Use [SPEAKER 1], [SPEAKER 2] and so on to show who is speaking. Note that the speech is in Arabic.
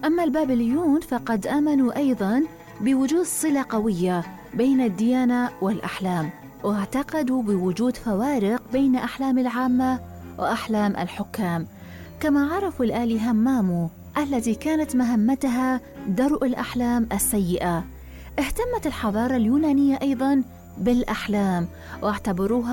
[SPEAKER 1] أما البابليون فقد آمنوا أيضاً بوجود صلة قوية بين الديانة والأحلام، واعتقدوا بوجود فوارق بين أحلام العامة وأحلام الحكام. كما عرفوا الآلهة مامو التي كانت مهمتها درء الأحلام السيئة. اهتمت الحضارة اليونانية أيضاً بالأحلام واعتبروها